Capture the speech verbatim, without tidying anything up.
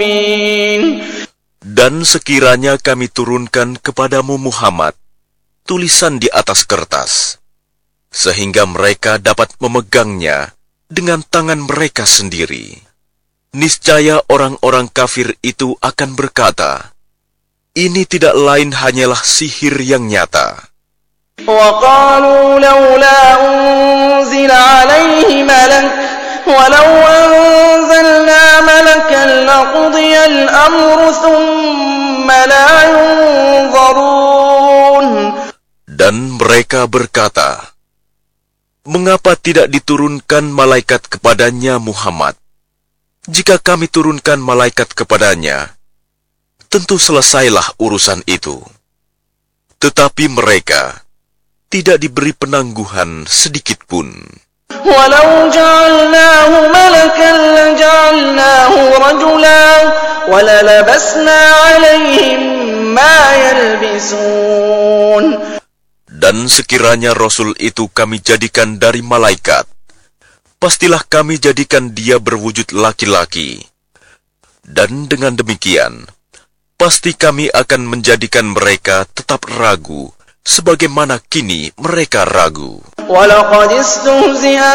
Dan sekiranya kami turunkan kepadamu Muhammad tulisan di atas kertas, sehingga mereka dapat memegangnya dengan tangan mereka sendiri, niscaya orang-orang kafir itu akan berkata, ini tidak lain hanyalah sihir yang nyata. وَقَالُوا لَوْلَا أُنزِلَ عَلَيْهِ مَلَكٌ وَلَوْ أَنزَلْنَا مَلَكًا لَقُضِيَ الْأَمْرُ ثُمَّ لَا يُنظَرُونَ. Dan mereka berkata, mengapa tidak diturunkan malaikat kepadanya Muhammad? Jika kami turunkan malaikat kepadanya, tentu selesailah urusan itu. Tetapi mereka tidak diberi penangguhan sedikit pun. وَلَوْ جَعَلْنَاهُ مَلَكًا لَجَعَلْنَاهُ رَجُلًا وَلَلَبَسْنَا عَلَيْهِمْ مَا يَلْبِسُونَ. Dan sekiranya Rasul itu kami jadikan dari malaikat, pastilah kami jadikan dia berwujud laki-laki. Dan dengan demikian, pasti kami akan menjadikan mereka tetap ragu, sebagaimana kini mereka ragu. وَلَقَدِ اسْتُهْزِئَ